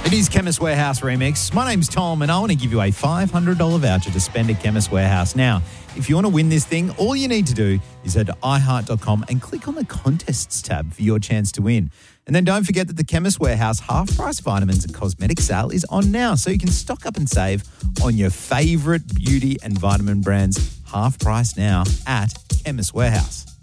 It is Chemist Warehouse Remix. My name's Tom and I want to give you a $500 voucher to spend at Chemist Warehouse. Now, if you want to win this thing, all you need to do is head to iHeart.com and click on the Contests tab for your chance to win. And then don't forget that the Chemist Warehouse half-price vitamins and cosmetic sale is on now, so you can stock up and save on your favourite beauty and vitamin brands half price now at Chemist Warehouse.